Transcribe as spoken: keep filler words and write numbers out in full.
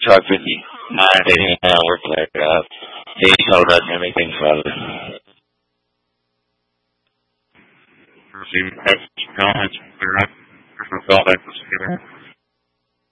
talk with you. Monitoring how we're cleared up. He told us everything, Father. Receive text, comments, clear up. There's no callbacks.